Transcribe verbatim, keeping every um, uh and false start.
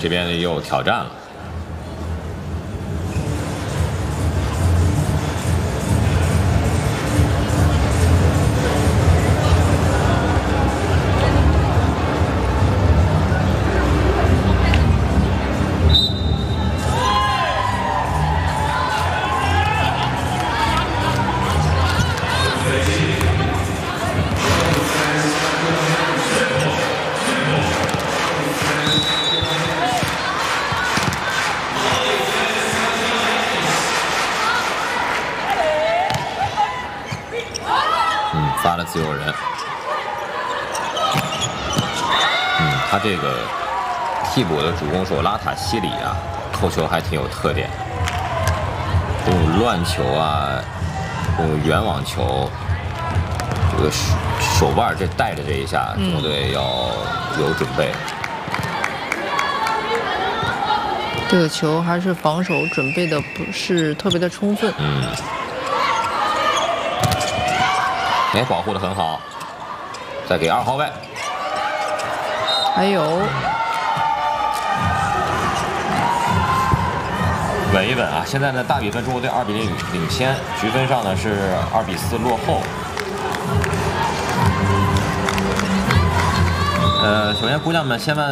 这边又挑战了。 发了自由人，嗯，他这个替补的主攻手拉塔西里啊，扣球还挺有特点，这种乱球啊，这种远网球，这个手手腕这带着这一下，中国队要有准备。 这个球还是防守准备的不是特别的充分。 嗯。 哎，保护的很好，再给二号位， 还有稳一稳啊！现在呢，大比分中国队二比零领先，局分上呢是二比四落后。呃，首先姑娘们先问。